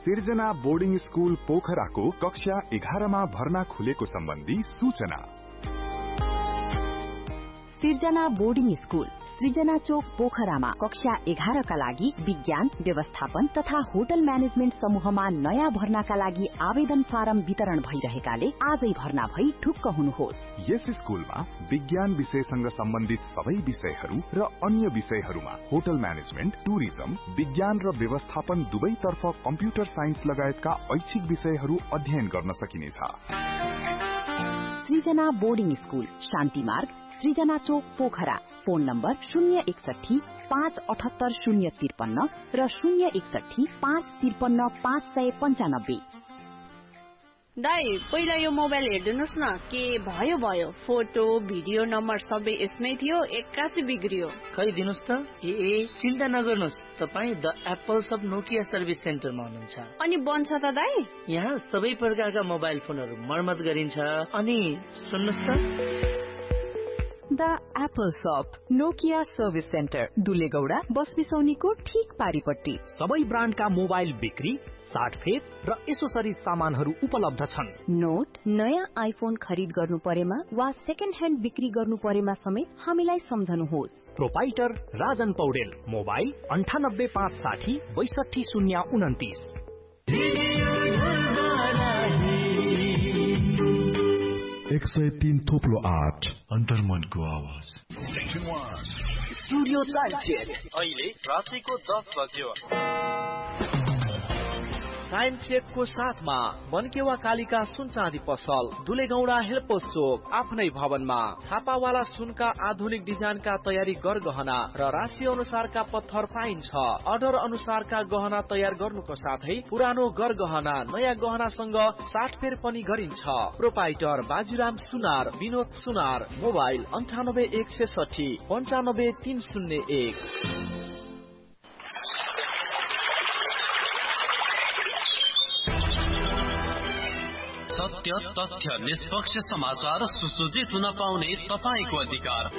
सिर्जना boarding school पोखराको कक्षा 11 मा भर्ना खुलेको सम्बन्धी सूचना। सिर्जना बोर्डिङ स्कूल सृजना चोक पोखरामा कक्षा 11 का लागि विज्ञान, व्यवस्थापन तथा होटल म्यानेजमेन्ट समूहमा नयाँ भर्नाका लागि आवेदन फारम वितरण भइरहेकाले आजै भर्ना भई ढुक्क हुनुहोस्। यस स्कूलमा विज्ञान विषयसँग सम्बन्धित सबै विषयहरू र अन्य विषयहरूमा होटल म्यानेजमेन्ट, टुरिज्म, विज्ञान र व्यवस्थापन दुवैतर्फ कम्प्युटर साइन्स लगायतका ऐच्छिक विषयहरू अध्ययन गर्न सकिनेछ। सृजना बोर्डिङ स्कूल शान्ति मार्ग सृजना चोक पोखरा। फोन नम्बर 061 578 053 र 061 553 595। दाइ पहिला यो मोबाइल हेर्दिनुस् न, के भयो फोटो भिडियो नम्बर सबै यसमै थियो, 81 बिग्रियो। खै दिनुस् त। ए चिन्ता नगर्नुस्, तपाई the Apple sub Nokia service सेन्टरमा हुनुहुन्छ। अनि बन्छ त दाइ? यहाँ सबै प्रकारका मोबाइल फोनहरू मर्मत गरिन्छ। अनि सुन्नुस् त, द एप्पल शप नोकिया सर्भिस सेन्टर दुलेगौडा बस बिसौनीको ठीक पारिपट्टि। सबै ब्रान्डका मोबाइल बिक्री, साटफेर र एसोसरिज सामानहरू उपलब्ध छन्। नोट, नयाँ आइफोन खरिद गर्नु परेमा वा सेकेन्ड ह्यान्ड बिक्री गर्नु परेमा समेत हामीलाई सम्झनुहोस्। Proprietor Rajan Paudel, mobile 98560 62029। 103.8 अन्तर्मनको आवाज। स्टुडियो टाइम अहिले रातिको 10 बज्यो। टाइम चेकको साथमा बनकेवा कालिका सुन चाँदी पसल, दुलेगौडा हेल्पोस चोक, आफ्नै भवनमा छापावाला सुनका आधुनिक डिजाइनका तयारी गरगहना र राशि अनुसारका पत्थर पाइन्छ। अर्डर अनुसारका गहना तयार गर्नुको साथै पुरानो गरगहना नयाँ गहनासँग साटफेर पनि गरिन्छ। प्रोपाइटर बाजीराम सुनार, विनोद सुनार, मोबाइल 98 160 95 301। सत्य, तथ्य, निष्पक्ष समाचार सुसज्जित हुन पाउने तपाईको अधिकार।